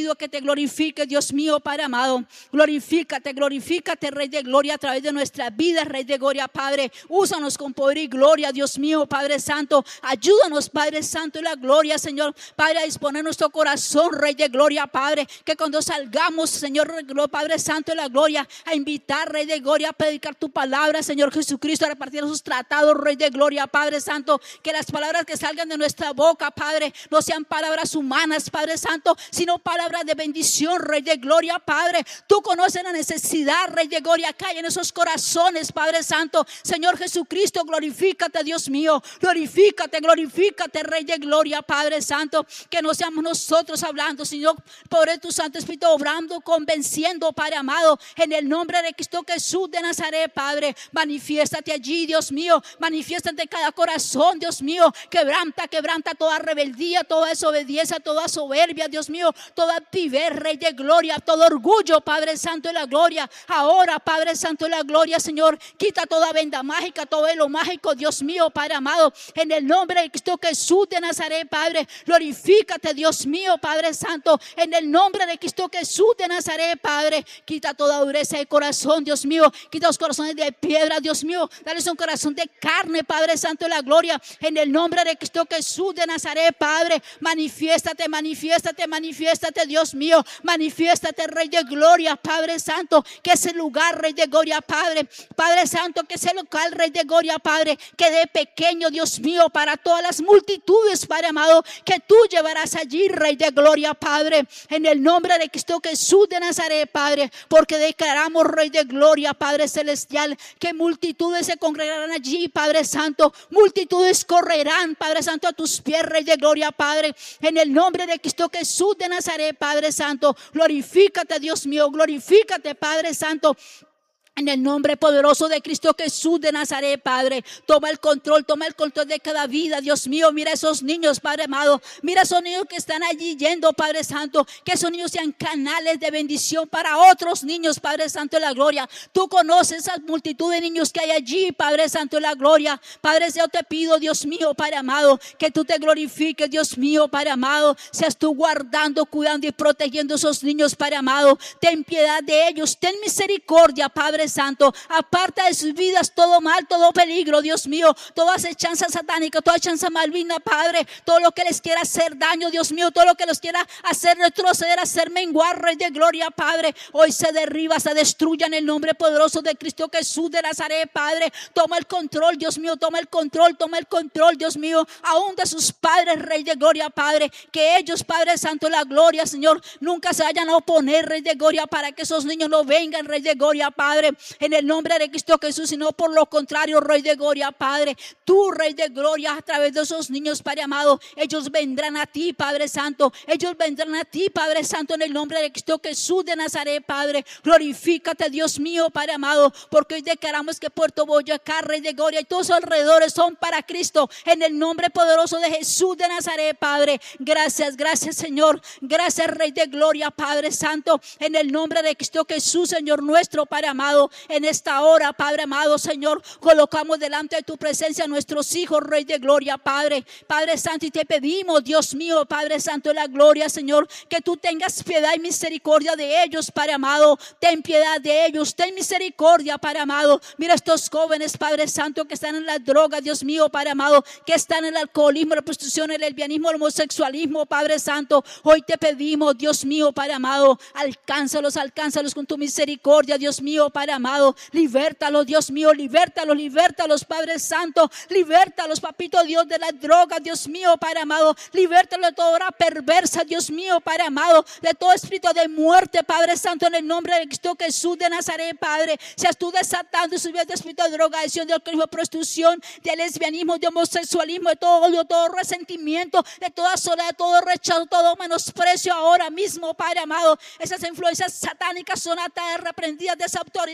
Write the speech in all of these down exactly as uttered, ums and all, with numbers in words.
pido que te glorifique, Dios mío, Padre amado. Glorifícate, glorifícate, Rey de gloria, a través de nuestra vida, Rey de gloria, Padre. Úsanos con poder y gloria, Dios mío, Padre Santo. Ayúdanos, Padre Santo, en la gloria, Señor, Padre, a disponer nuestro corazón, Rey de gloria, Padre. Que cuando salgamos, Señor, Padre Santo, en la gloria, a invitar, Rey de gloria, a predicar tu palabra, Señor Jesucristo, a repartir sus tratados, Rey de gloria, Padre Santo. Que las palabras que salgan de nuestra boca, Padre, no sean palabras humanas, Padre Santo, sino palabras de bendición, Rey de gloria, Padre. Tú conoces la necesidad, Rey de gloria, que hay en esos corazones, Padre Santo. Señor Jesucristo, glorifícate, Dios mío. Glorifícate, glorifícate, Rey de gloria, Padre Santo. Que no seamos nosotros hablando, Señor, por tu Santo Espíritu obrando, convenciendo, Padre amado, en el nombre de Cristo Jesús de Nazaret, Padre. Manifiéstate allí, Dios mío. Manifiéstate en cada corazón, Dios mío. Quebranta, quebranta toda rebeldía, toda desobediencia, toda soberbia, Dios mío. Toda altivez, Rey de gloria, todo orgullo, Padre Santo de la gloria. Ahora, Padre Santo de la gloria, Señor, quita toda venda mágica, todo velo mágico, Dios mío, Padre amado, en el nombre de Cristo Jesús de Nazaret, Padre. Glorifícate, Dios mío, Padre Santo, en el nombre de Cristo Jesús de Nazaret, Padre. Quita toda dureza de corazón, Dios mío. Quita los corazones de piedra, Dios mío. Dales un corazón de carne, Padre Santo de la gloria, en el nombre de Cristo Jesús de Nazaret, Padre. Manifiéstate, manifiéstate, manifiéstate, Dios mío. Manifiéstate, Rey de gloria, Padre Santo. Que ese lugar, Rey de gloria, Padre, Padre Santo, que ese local, Rey de gloria, Padre, quede pequeño, Dios mío, para todas las multitudes, Padre amado, que tú llevarás allí, Rey de gloria, Padre, en el nombre de Cristo Jesús de Nazaret, Padre. Porque declaramos, Rey de gloria, Padre celestial, que multitudes se congregarán allí, Padre Santo. Multitudes correrán, Padre Santo, a tus pies, Rey de gloria, Padre, en el nombre de Cristo Jesús de Nazaret, Padre Santo. Glorifícate, Dios mío, glorifícate, Padre Santo. En el nombre poderoso de Cristo Jesús de Nazaret, Padre. Toma el control, toma el control de cada vida, Dios mío. Mira a esos niños, Padre amado. Mira a esos niños que están allí yendo, Padre Santo. Que esos niños sean canales de bendición para otros niños, Padre Santo de la gloria. Tú conoces esa multitud de niños que hay allí, Padre Santo de la gloria. Padre, yo te pido, Dios mío, Padre amado, que tú te glorifiques, Dios mío, Padre amado. Seas tú guardando, cuidando y protegiendo a esos niños, Padre amado. Ten piedad de ellos, ten misericordia, Padre Santo. Aparta de sus vidas todo mal, todo peligro, Dios mío. Toda acechanza satánica, toda acechanza maligna, Padre. Todo lo que les quiera hacer daño, Dios mío. Todo lo que los quiera hacer retroceder, hacer menguar, Rey de gloria, Padre. Hoy se derriba, se destruya en el nombre poderoso de Cristo Jesús de Nazaret, Padre. Toma el control, Dios mío. Toma el control, toma el control, Dios mío. Aún de sus padres, Rey de gloria, Padre. Que ellos, Padre Santo, la gloria, Señor, nunca se vayan a oponer, Rey de gloria, para que esos niños no vengan, Rey de gloria, Padre, en el nombre de Cristo Jesús, sino por lo contrario, Rey de gloria, Padre. Tú, Rey de gloria, a través de esos niños, Padre amado, ellos vendrán a ti, Padre Santo. Ellos vendrán a ti, Padre Santo, en el nombre de Cristo Jesús de Nazaret, Padre. Glorifícate, Dios mío, Padre amado, porque hoy declaramos que Puerto Boyacá, Rey de gloria, y todos sus alrededores son para Cristo, en el nombre poderoso de Jesús de Nazaret, Padre. Gracias, gracias, Señor. Gracias, Rey de gloria, Padre Santo, en el nombre de Cristo Jesús, Señor nuestro, Padre amado. En esta hora, Padre amado, Señor, colocamos delante de tu presencia a nuestros hijos, Rey de gloria, Padre. Padre Santo, y te pedimos, Dios mío, Padre Santo de la gloria, Señor, que tú tengas piedad y misericordia de ellos, Padre amado. Ten piedad de ellos, ten misericordia, Padre amado. Mira estos jóvenes, Padre Santo, que están en la droga, Dios mío, Padre amado, que están en el alcoholismo, la prostitución, el lesbianismo, el homosexualismo, Padre Santo. Hoy te pedimos, Dios mío, Padre amado, alcánzalos, alcánzalos con tu misericordia, Dios mío, Padre amado. Libértalos, Dios mío, libértalos, libértalos, Padre Santo. Libértalos, papito Dios, de la droga, Dios mío, Padre amado. Libértalos de toda obra perversa, Dios mío, Padre amado. De todo espíritu de muerte, Padre Santo, en el nombre de Cristo Jesús de Nazaret, Padre. Seas tú desatando su vida de espíritu de drogadicción, de alcoholismo, de prostitución, de lesbianismo, de homosexualismo, de todo odio, todo resentimiento, de toda soledad, de todo rechazo, todo menosprecio ahora mismo, Padre amado. Esas influencias satánicas son atadas, reprendidas, desautorizadas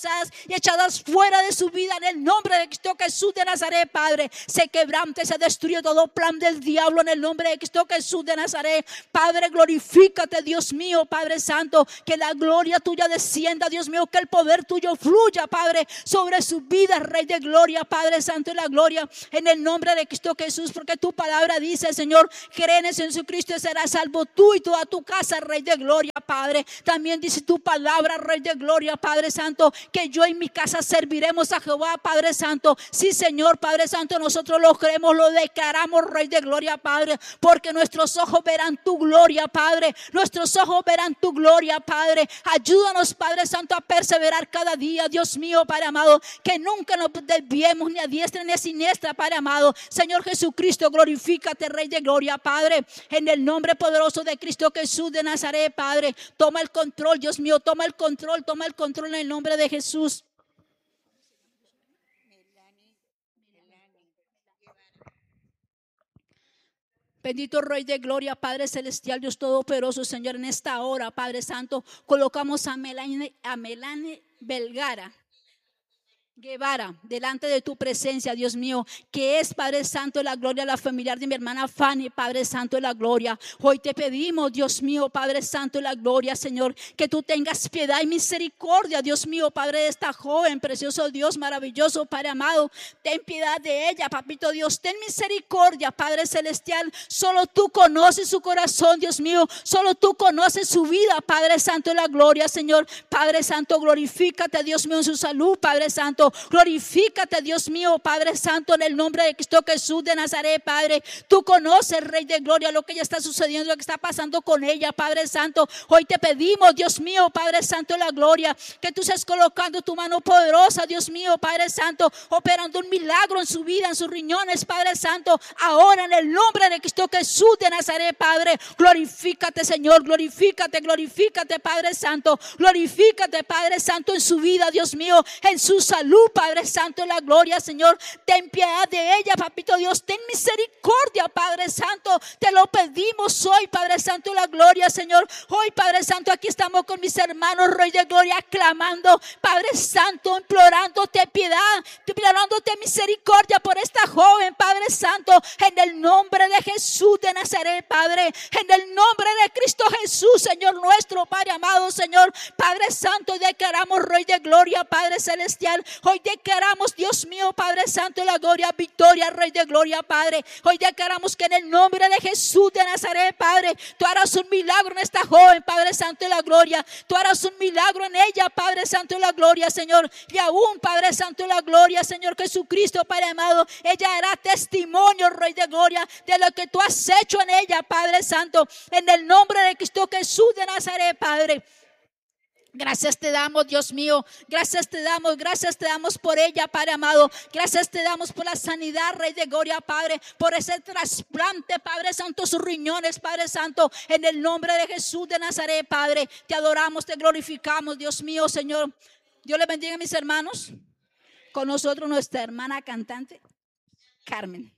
expulsadas y echadas fuera de su vida en el nombre de Cristo Jesús de Nazaret, Padre. Se quebrante, se destruye todo plan del diablo en el nombre de Cristo Jesús de Nazaret. Padre, glorifícate, Dios mío, Padre Santo, que la gloria tuya descienda, Dios mío, que el poder tuyo fluya, Padre, sobre su vida, Rey de gloria, Padre Santo, y la gloria en el nombre de Cristo Jesús, porque tu palabra dice, Señor, crees en Jesucristo y serás salvo tú y toda tu casa, Rey de gloria, Padre. También dice tu palabra, Rey de gloria, Padre Santo, que yo y mi casa serviremos a Jehová, Padre Santo. Sí, Señor, Padre Santo, nosotros lo creemos, lo declaramos, Rey de gloria, Padre, porque nuestros ojos verán tu gloria, Padre. Nuestros ojos verán tu gloria, Padre. Ayúdanos, Padre Santo, a perseverar cada día, Dios mío, Padre amado, que nunca nos desviemos ni a diestra ni a siniestra, Padre amado. Señor Jesucristo, glorifícate, Rey de gloria, Padre, en el nombre poderoso de Cristo Jesús de Nazaret, Padre. Toma el control, Dios mío, toma el control, toma el control en el nombre de Jesús. Bendito Rey de gloria, Padre celestial, Dios todopoderoso, Señor, en esta hora, Padre Santo, colocamos a Melanie, a Melanie Belgara Guevara delante de tu presencia, Dios mío, que es, Padre Santo, de la gloria, la familiar de mi hermana Fanny, Padre Santo, de la gloria. Hoy te pedimos, Dios mío, Padre Santo, de la gloria, Señor, que tú tengas piedad y misericordia, Dios mío, Padre, de esta joven, precioso Dios, maravilloso, Padre amado. Ten piedad de ella, papito Dios, ten misericordia, Padre celestial. Solo tú conoces su corazón, Dios mío, solo tú conoces su vida, Padre Santo, de la gloria, Señor. Padre Santo, glorifícate, Dios mío, en su salud, Padre Santo. Glorifícate, Dios mío, Padre Santo, en el nombre de Cristo Jesús de Nazaret, Padre. Tú conoces, Rey de gloria, lo que ya está sucediendo, lo que está pasando con ella, Padre Santo. Hoy te pedimos, Dios mío, Padre Santo, la gloria, que tú estés colocando tu mano poderosa, Dios mío, Padre Santo, operando un milagro en su vida, en sus riñones, Padre Santo. Ahora en el nombre de Cristo Jesús de Nazaret, Padre. Glorifícate, Señor, glorifícate, glorifícate, Padre Santo. Glorifícate, Padre Santo, en su vida, Dios mío, en su salud, Padre Santo, en la gloria, Señor. Ten piedad de ella, papito Dios, ten misericordia, Padre Santo. Te lo pedimos hoy, Padre Santo, en la gloria, Señor. Hoy, Padre Santo, aquí estamos con mis hermanos, Rey de gloria, clamando, Padre Santo, implorándote piedad, implorándote misericordia por esta joven, Padre Santo, en el nombre de Jesús de Nazaret, Padre, en el nombre de Cristo Jesús, Señor nuestro, Padre amado, Señor, Padre Santo, declaramos, Rey de gloria, Padre celestial. Hoy declaramos, Dios mío, Padre Santo, la gloria, victoria, Rey de gloria, Padre. Hoy declaramos que en el nombre de Jesús de Nazaret, Padre, tú harás un milagro en esta joven, Padre Santo, de la gloria. Tú harás un milagro en ella, Padre Santo, de la gloria, Señor. Y aún, Padre Santo, de la gloria, Señor Jesucristo, Padre amado, ella hará testimonio, Rey de gloria, de lo que tú has hecho en ella, Padre Santo, en el nombre de Cristo Jesús de Nazaret, Padre. Gracias te damos, Dios mío, gracias te damos, gracias te damos por ella, Padre amado. Gracias te damos por la sanidad, Rey de gloria, Padre, por ese trasplante, Padre Santo, sus riñones, Padre Santo, en el nombre de Jesús de Nazaret, Padre. Te adoramos, te glorificamos, Dios mío, Señor. Dios les bendiga a mis hermanos. Con nosotros nuestra hermana cantante, Carmen.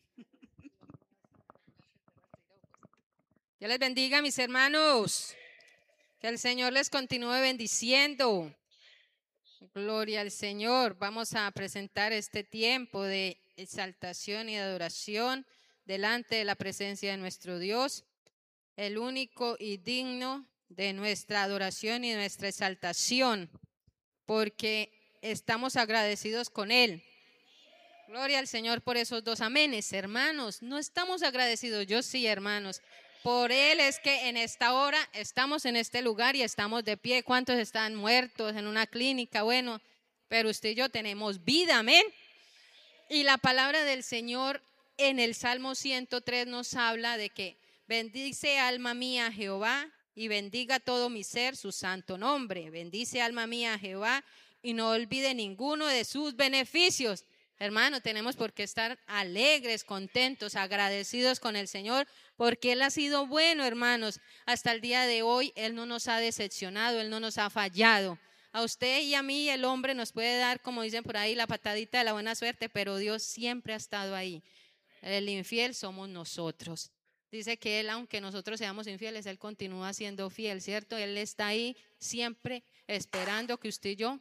Dios les bendiga, mis hermanos. Que el Señor les continúe bendiciendo. Gloria al Señor. Vamos a presentar este tiempo de exaltación y de adoración delante de la presencia de nuestro Dios, el único y digno de nuestra adoración y de nuestra exaltación, porque estamos agradecidos con Él. Gloria al Señor por esos dos amenes, hermanos. No estamos agradecidos, yo sí, hermanos. Por Él es que en esta hora estamos en este lugar y estamos de pie. ¿Cuántos están muertos en una clínica? Bueno, pero usted y yo tenemos vida, amén. Y la palabra del Señor en el Salmo ciento tres nos habla de que bendice alma mía a Jehová y bendiga todo mi ser su santo nombre. Bendice alma mía a Jehová y no olvide ninguno de sus beneficios. Hermano, tenemos por qué estar alegres, contentos, agradecidos con el Señor, porque Él ha sido bueno, hermanos. Hasta el día de hoy Él no nos ha decepcionado, Él no nos ha fallado. A usted y a mí el hombre nos puede dar, como dicen por ahí, la patadita de la buena suerte, pero Dios siempre ha estado ahí. El infiel somos nosotros. Dice que Él, aunque nosotros seamos infieles, Él continúa siendo fiel, ¿cierto? Él está ahí siempre esperando que usted y yo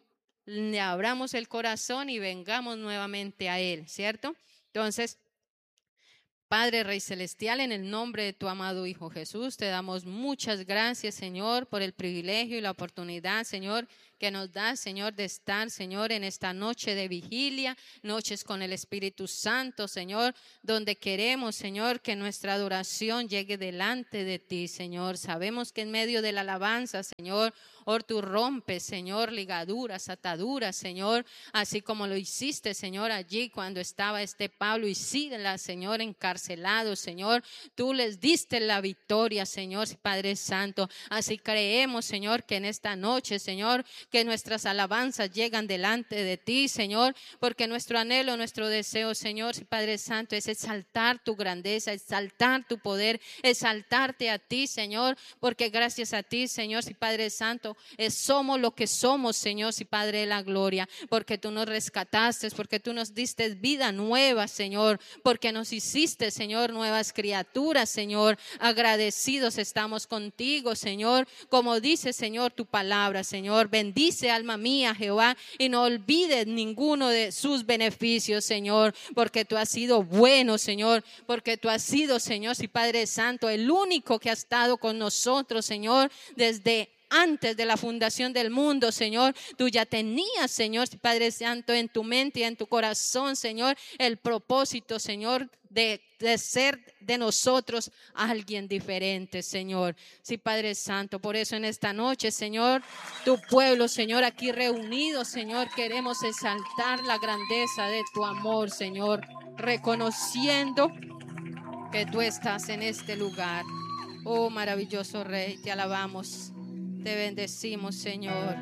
le abramos el corazón y vengamos nuevamente a Él, ¿cierto? Entonces, Padre Rey Celestial, en el nombre de tu amado Hijo Jesús, te damos muchas gracias, Señor, por el privilegio y la oportunidad, Señor, que nos das, Señor, de estar, Señor, en esta noche de vigilia, noches con el Espíritu Santo, Señor, donde queremos, Señor, que nuestra adoración llegue delante de ti, Señor. Sabemos que en medio de la alabanza, Señor, oh, tú rompes, Señor, ligaduras, ataduras, Señor, así como lo hiciste, Señor, allí cuando estaba este Pablo y Silas, Señor, encarcelados, Señor, tú les diste la victoria, Señor, Padre Santo. Así creemos, Señor, que en esta noche, Señor, que nuestras alabanzas llegan delante de ti, Señor, porque nuestro anhelo, nuestro deseo, Señor, Padre Santo, es exaltar tu grandeza, exaltar tu poder, exaltarte a ti, Señor, porque gracias a ti, Señor, Padre Santo, es, somos lo que somos, Señor, y Padre de la gloria, porque tú nos rescataste, porque tú nos diste vida nueva, Señor, porque nos hiciste, Señor, nuevas criaturas, Señor. Agradecidos estamos contigo, Señor, como dice, Señor, tu palabra, Señor. Bendice, alma mía, Jehová, y no olvides ninguno de sus beneficios, Señor, porque tú has sido bueno, Señor, porque tú has sido, Señor, y Padre Santo, el único que ha estado con nosotros, Señor, desde antes de la fundación del mundo, Señor. Tú ya tenías, Señor, Padre Santo, en tu mente y en tu corazón, Señor, el propósito, Señor, de, de ser de nosotros alguien diferente, Señor. Sí, Padre Santo, por eso en esta noche, Señor, tu pueblo, Señor, aquí reunido, Señor, queremos exaltar la grandeza de tu amor, Señor, reconociendo que tú estás en este lugar. Oh, maravilloso Rey, te alabamos. Te bendecimos, Señor.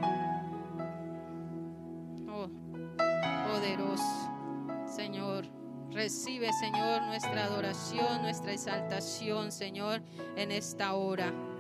Oh, poderoso, Señor. Recibe, Señor, nuestra adoración, nuestra exaltación, Señor, en esta hora.